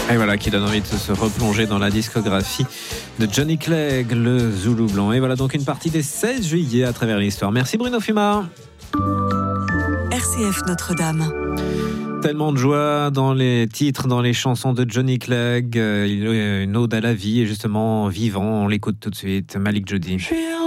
Et voilà, qui donne envie de se replonger dans la discographie de Johnny Clegg, le Zoulou Blanc. Et voilà donc une partie des 16 juillet à travers l'histoire. Merci Bruno Fuma. RCF Notre-Dame. Tellement de joie dans les titres, dans les chansons de Johnny Clegg. Il y a une ode à la vie et justement vivant. On l'écoute tout de suite. Malik Jody.